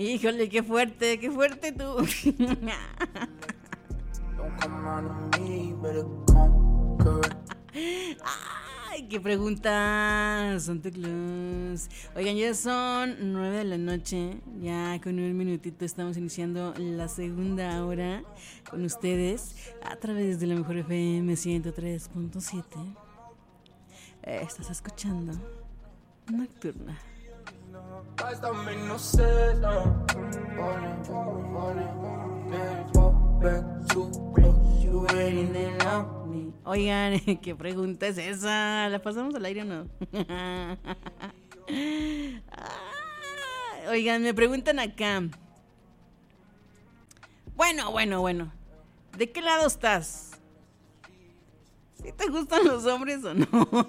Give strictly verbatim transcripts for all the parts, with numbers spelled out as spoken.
Híjole, qué fuerte, qué fuerte tú. Ay, qué pregunta, Santa Claus. Oigan, ya son nueve de la noche. Ya con un minutito estamos iniciando la segunda hora con ustedes a través de la mejor F M ciento tres punto siete. Estás escuchando Nocturna. Oigan, ¿qué pregunta es esa? ¿La pasamos al aire o no? Oigan, me preguntan acá. Bueno, bueno, bueno. ¿De qué lado estás? ¿Sí te gustan los hombres o no?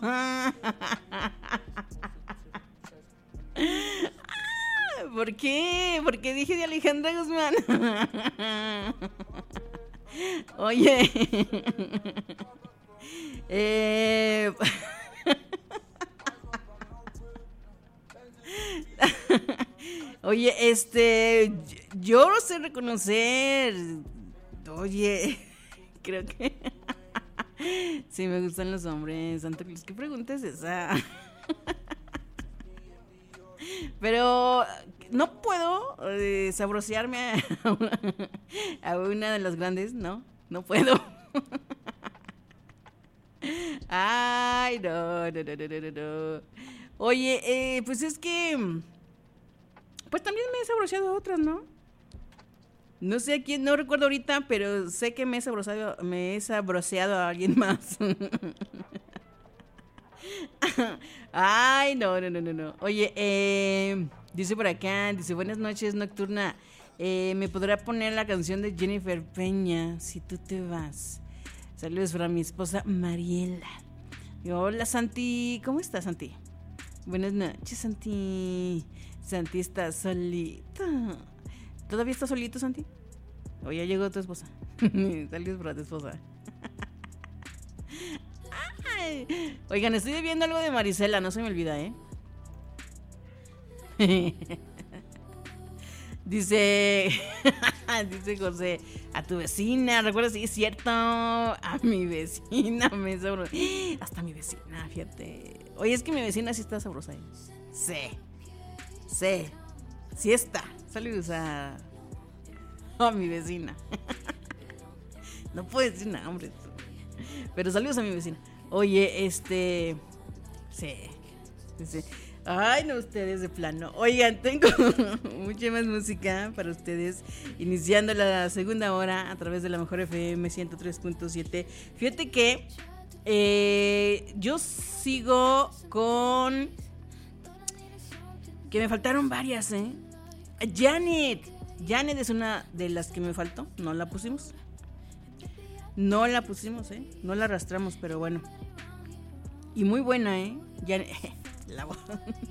¿Por qué? Porque dije de Alejandra Guzmán. Oye. Eh... Oye, este... Yo lo sé reconocer. Oye, creo que... Sí, me gustan los hombres. Santa Cruz, ¿qué pregunta es esa? Pero no puedo eh, sabrosearme a una, a una de las grandes, no, no puedo. Ay, no, no, no, no, no, no. Oye, eh, pues es que, pues también me he sabroseado a otras, ¿no? No sé a quién, no recuerdo ahorita, pero sé que me he sabroseado, me he sabroseado a alguien más. Ay, no, no, no, no, no. Oye, eh, dice por acá, dice, buenas noches, Nocturna. Eh, ¿Me podrá poner la canción de Jennifer Peña, Si tú te vas? Saludos para mi esposa Mariela. Y, hola, Santi. ¿Cómo estás, Santi? Buenas noches, Santi. Santi está solito. ¿Todavía estás solito, Santi? ¿O ya llegó tu esposa? Saludos para tu esposa. Ay. Oigan, estoy viendo algo de Marisela, no se me olvida, ¿eh? Dice, dice José, a tu vecina, recuerda, sí, es cierto, a mi vecina me sabrosa. Hasta mi vecina, fíjate. Oye, es que mi vecina sí está sabrosa, ¿eh? Sí, sí, sí está. Saludos a, a mi vecina. No puedo decir nada, hombre. Pero saludos a mi vecina. Oye, este, sí, sí. Ay, no, ustedes de plano. Oigan, tengo mucha más música para ustedes, iniciando la segunda hora a través de la mejor F M ciento tres punto siete. Fíjate que eh, yo sigo con... que me faltaron varias, ¿eh? Janet. Janet es una de las que me faltó. No la pusimos. No la pusimos, ¿eh? No la arrastramos, pero bueno. Y muy buena, ¿eh? Janet... La voz.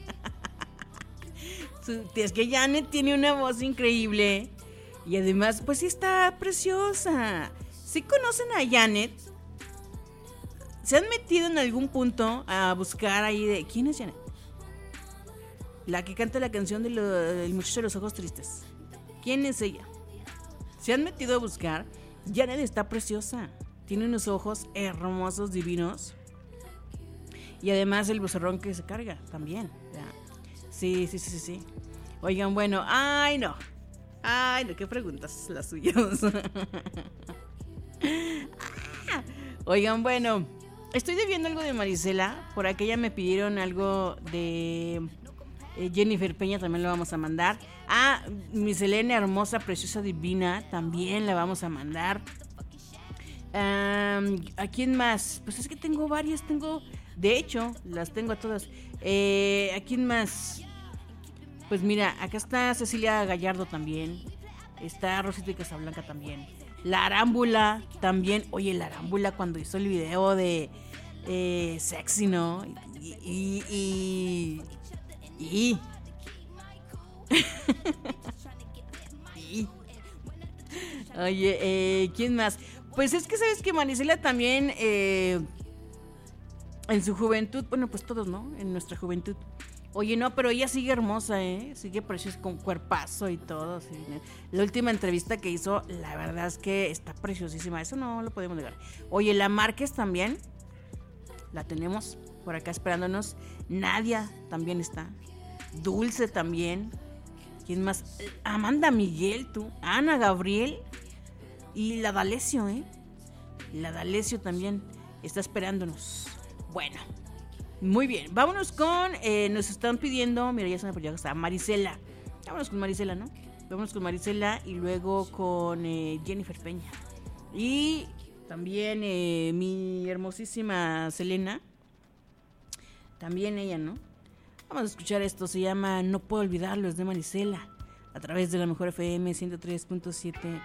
Es que Janet tiene una voz increíble. Y además, pues sí está preciosa. ¿Sí conocen a Janet? ¿Se han metido en algún punto a buscar ahí de... ¿Quién es Janet? La que canta la canción de lo, del muchacho de los ojos tristes. ¿Quién es ella? ¿Se han metido a buscar? Janet está preciosa. Tiene unos ojos hermosos, divinos. Y además el vocerrón que se carga también. ¿Ya? Sí, sí, sí, sí, sí. Oigan, bueno, ay no. Ay no, qué preguntas las suyas. Oigan, bueno, estoy debiendo algo de Marisela. Por aquella me pidieron algo de eh, Jennifer Peña, también lo vamos a mandar. Ah, mi Selena hermosa, preciosa, divina, también la vamos a mandar. Um, ¿A quién más? Pues es que tengo varias, tengo... De hecho, las tengo a todas. Eh, ¿A quién más? Pues mira, acá está Cecilia Gallardo también. Está Rosita y Casablanca también. La Arámbula también. Oye, la Arámbula cuando hizo el video de eh, Sexy, ¿no? Y... y, y, y. y. Oye, eh, ¿quién más? Pues es que sabes que Marisela también... Eh, en su juventud, bueno, pues todos, ¿no? En nuestra juventud, Oye, no, pero ella sigue hermosa, ¿eh? Sigue preciosa, con cuerpazo y todo. Sí. La última entrevista que hizo, la verdad es que está preciosísima. Eso no lo podemos negar. Oye, la Márquez también, la tenemos por acá esperándonos. Nadia también está. Dulce también. ¿Quién más? Amanda Miguel, tú. Ana Gabriel. Y la D'Alessio, ¿eh? La D'Alessio también está esperándonos. Bueno. Muy bien, vámonos con, eh, nos están pidiendo, mira, ya se me perdió, está Marisela. Vámonos con Marisela, ¿no? Vámonos con Marisela y luego con eh, Jennifer Peña. Y también eh, mi hermosísima Selena. También ella, ¿no? Vamos a escuchar esto, se llama No Puedo Olvidarlo, es de Marisela. A través de la Mejor F M ciento tres punto siete.